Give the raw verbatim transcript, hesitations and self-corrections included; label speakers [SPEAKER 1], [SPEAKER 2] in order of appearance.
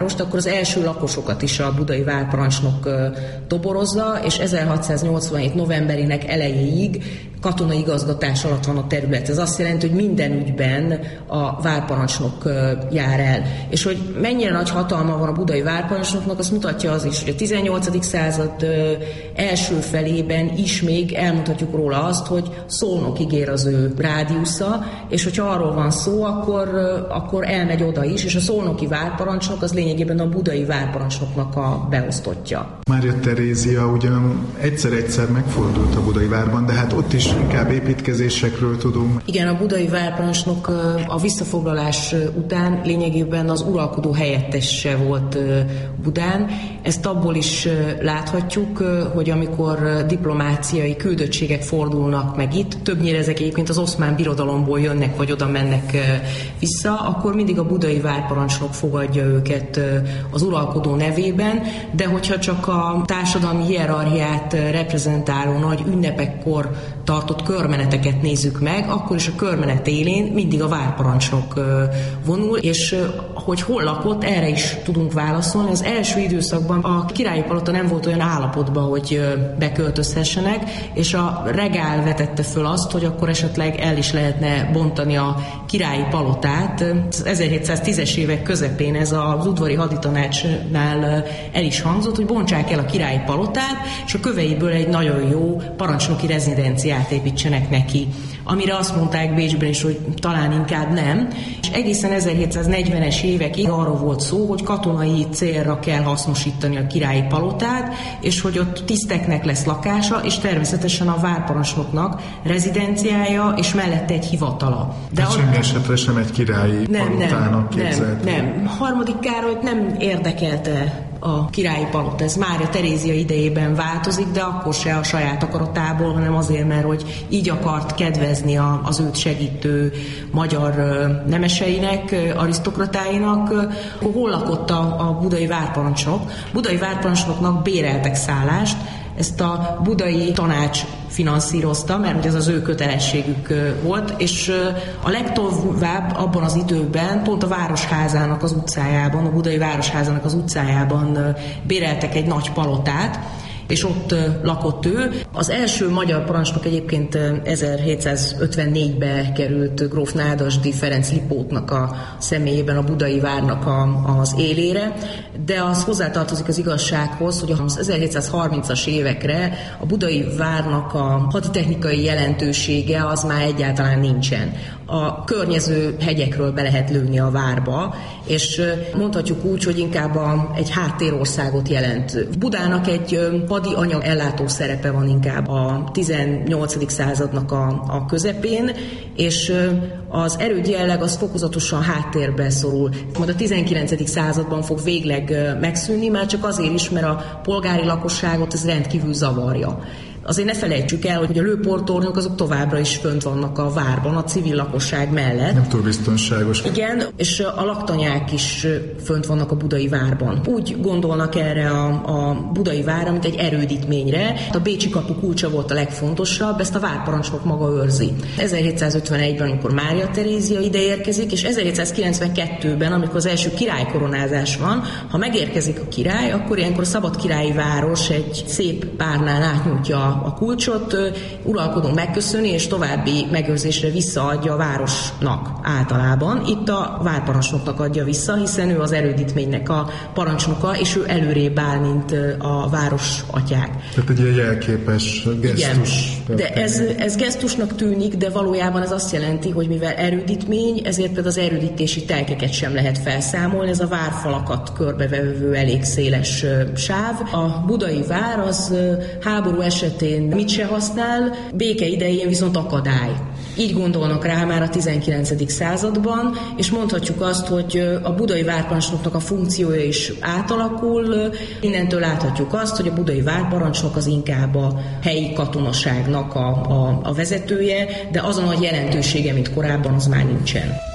[SPEAKER 1] most akkor az első lakosokat is a budai várparancsnok toborozza, és ezerhatszáznyolcvanhét novemberének elejéig katonai igazgatás alatt van a terület. Ez azt jelenti, hogy minden ügyben a várparancsnok jár el. És hogy mennyire nagy hatalma van a budai várparancsnoknak, azt mutatja az is, hogy a tizennyolcadik század első felében is még elmondhatjuk róla azt, hogy Szolnokig ér az ő rádiusza, és hogyha arról van szó, akkor, akkor elmegy oda is, és a szolnoki várparancsnok az lényegében a budai várparancsnoknak a beosztottja.
[SPEAKER 2] Mária Terézia ugyan egyszer-egyszer megfordult a budai várban, de hát ott is inkább építkezésekről tudunk.
[SPEAKER 1] Igen, a budai várparancsnok a visszafoglalás után lényegében az uralkodó helyettese volt Budán. Ezt abból is láthatjuk, hogy amikor diplomáciai küldöttségek fordulnak meg itt, többnyire ezek egyébként az Oszmán Birodalomból jönnek, vagy oda mennek vissza, akkor mindig a budai várparancsnok fogadja őket az uralkodó nevében, de hogyha csak a társadalmi hierarchiát reprezentáló nagy ünnepekkor tartott körmeneteket nézzük meg, akkor is a körmenet élén mindig a várparancsnok vonul, és hogy hol lakott, erre is tudunk válaszolni. Az első időszakban a királyi palota nem volt olyan állapotban, hogy beköltözhessenek, és a regál vetette föl azt, hogy akkor esetleg el is lehetne bontani a királyi palotát. Az ezerhétszáztízes évek közepén ez az udvari haditanácsnál el is hangzott, hogy bontsák el a királyi palotát, és a köveiből egy nagyon jó parancsnoki rezidenciát építsenek neki. Amire azt mondták Bécsben is, hogy talán inkább nem. És egészen ezerhétszáznegyvenes évekig arról volt szó, hogy katonai célra kell hasznosítani a királyi palotát, és hogy ott tiszteknek lesz lakása, és természetesen a várparancsnoknak rezidenciája, és mellette egy hivatala.
[SPEAKER 2] De hát semmi esetre sem egy királyi
[SPEAKER 1] nem,
[SPEAKER 2] palotának képzelt.
[SPEAKER 1] Nem, nem. Harmadik Károlyt nem érdekelte a királyi palota. Ez Mária Terézia idejében változik, de akkor se a saját akaratából, hanem azért, mert hogy így akart kedvezni az őt segítő magyar nemeseinek, arisztokratáinak. Hol lakott a, a budai várparancsnok? Budai várparancsnoknak béreltek szállást, ezt a budai tanács finanszírozta, mert ez az ő kötelességük volt, és a legtovább abban az időben pont a Városházának az utcájában, a budai Városházának az utcájában béreltek egy nagy palotát, és ott lakott ő. Az első magyar parancsnok egyébként ezerhétszázötvennégybe került gróf Nádasdy Ferenc Lipótnak a személyében a budai várnak a, az élére, de az hozzátartozik az igazsághoz, hogy az ezerhétszázharmincas évekre a budai várnak a haditechnikai jelentősége az már egyáltalán nincsen. A környező hegyekről be lehet lőni a várba, és mondhatjuk úgy, hogy inkább a, egy háttérországot jelent. Budának egy hadi anyag ellátó szerepe van inkább a tizennyolcadik századnak a, a közepén, és az erődjelleg az fokozatosan háttérbe szorul. Majd a tizenkilencedik században fog végleg megszűnni, már csak azért is, mert a polgári lakosságot ez rendkívül zavarja. Azért ne felejtsük el, hogy a lőportornyok azok továbbra is fönt vannak a várban, a civil lakosság mellett.
[SPEAKER 2] Nem túl biztonságos.
[SPEAKER 1] Igen, és a laktanyák is fönt vannak a budai várban. Úgy gondolnak erre a, a budai várra, mint egy erődítményre. A bécsi kapu kulcsa volt a legfontosabb, ezt a várparancsnok maga őrzi. ezerhétszázötvenegyben, amikor Mária Terézia ide érkezik, és ezerhétszázkilencvenkettőben, amikor az első királykoronázás van, ha megérkezik a király, akkor ilyenkor a szabadkirályi város egy szép párnán átnyújtja a kulcsot, uralkodó megköszöni, és további megőrzésre visszaadja a városnak általában. Itt a várparancsnoknak adja vissza, hiszen ő az erődítménynek a parancsnoka, és ő előrébb áll, mint a város atyák.
[SPEAKER 2] Tehát egy ilyen jelképes gesztus.
[SPEAKER 1] Igen, de ez, ez gesztusnak tűnik, de valójában ez azt jelenti, hogy mivel erődítmény, ezért például az erődítési telkeket sem lehet felszámolni, ez a várfalakat körbevevő elég széles sáv. A budai vár az háború esetén mit se használ, béke idején viszont akadály. Így gondolnak rá már a tizenkilencedik században, és mondhatjuk azt, hogy a budai várparancsnoknak a funkciója is átalakul. Innentől láthatjuk azt, hogy a budai várparancsnok az inkább a helyi katonaságnak a, a, a vezetője, de az a nagy jelentősége, mint korábban, az már nincsen.